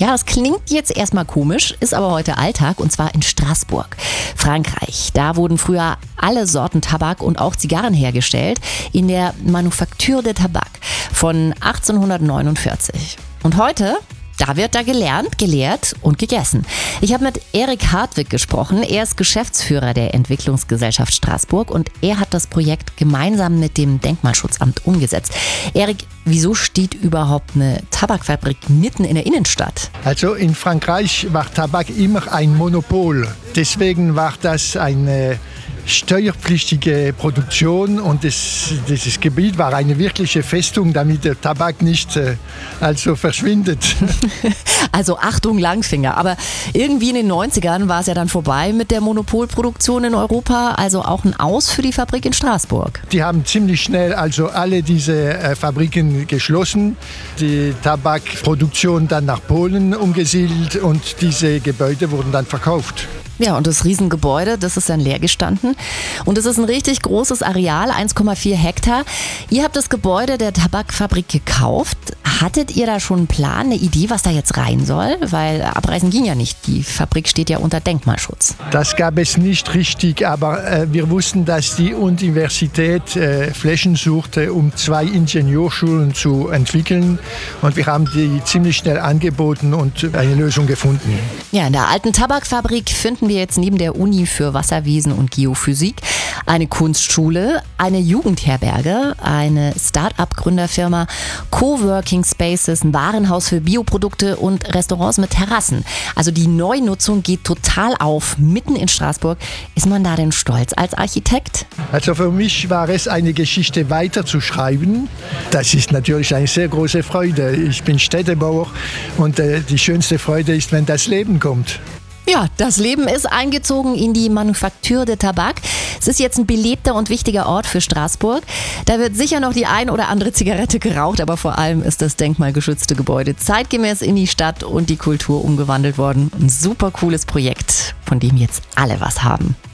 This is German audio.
Ja, das klingt jetzt erstmal komisch, ist aber heute Alltag und zwar in Straßburg, Frankreich. Da wurden früher alle Sorten Tabak und auch Zigarren hergestellt in der Manufacture de Tabac von 1849. Und heute, da wird da gelernt, gelehrt und gegessen. Ich habe mit Erik Hartwig gesprochen. Er ist Geschäftsführer der Entwicklungsgesellschaft Straßburg und er hat das Projekt gemeinsam mit dem Denkmalschutzamt umgesetzt. Erik, wieso steht überhaupt eine Tabakfabrik mitten in der Innenstadt? Also in Frankreich war Tabak immer ein Monopol. Deswegen war das eine steuerpflichtige Produktion und dieses Gebiet war eine wirkliche Festung, damit der Tabak nicht verschwindet. Also Achtung Langfinger, aber irgendwie in den 90ern war es ja dann vorbei mit der Monopolproduktion in Europa, also auch ein Aus für die Fabrik in Straßburg. Die haben ziemlich schnell also alle diese Fabriken geschlossen, die Tabakproduktion dann nach Polen umgesiedelt und diese Gebäude wurden dann verkauft. Ja, und das Riesengebäude, das ist dann leer gestanden. Und es ist ein richtig großes Areal, 1,4 Hektar. Ihr habt das Gebäude der Tabakfabrik gekauft. Hattet ihr da schon einen Plan, eine Idee, was da jetzt rein soll? Weil abreißen ging ja nicht. Die Fabrik steht ja unter Denkmalschutz. Das gab es nicht richtig, aber wir wussten, dass die Universität Flächen suchte, um 2 Ingenieurschulen zu entwickeln. Und wir haben die ziemlich schnell angeboten und eine Lösung gefunden. Ja, in der alten Tabakfabrik finden wir jetzt neben der Uni für Wasserwesen und Geophysik eine Kunstschule, eine Jugendherberge, eine Start-up-Gründerfirma, Coworking Spaces, ein Warenhaus für Bioprodukte und Restaurants mit Terrassen. Also die Neunutzung geht total auf, mitten in Straßburg. Ist man da denn stolz als Architekt? Also für mich war es eine Geschichte weiterzuschreiben. Das ist natürlich eine sehr große Freude. Ich bin Städtebauer und die schönste Freude ist, wenn das Leben kommt. Ja, das Leben ist eingezogen in die Manufacture de Tabac. Es ist jetzt ein belebter und wichtiger Ort für Straßburg. Da wird sicher noch die ein oder andere Zigarette geraucht, aber vor allem ist das denkmalgeschützte Gebäude zeitgemäß in die Stadt und die Kultur umgewandelt worden. Ein super cooles Projekt, von dem jetzt alle was haben.